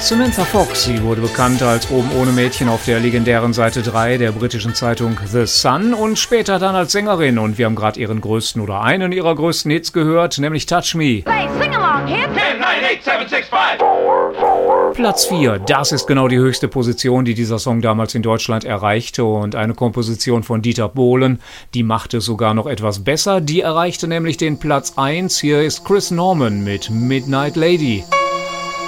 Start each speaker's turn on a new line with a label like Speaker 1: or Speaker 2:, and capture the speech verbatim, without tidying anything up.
Speaker 1: Samantha Fox, sie wurde bekannt als oben ohne Mädchen auf der legendären Seite drei der britischen Zeitung The Sun und später dann als Sängerin. Und wir haben gerade ihren größten oder einen ihrer größten Hits gehört, nämlich Touch Me.
Speaker 2: Hey, sing along, hit.
Speaker 3: ten, nine, eight, seven, six, five.
Speaker 1: Platz vier, das ist genau die höchste Position, die dieser Song damals in Deutschland erreichte, und eine Komposition von Dieter Bohlen, die machte es sogar noch etwas besser, die erreichte nämlich den Platz eins. Hier ist Chris Norman mit Midnight Lady.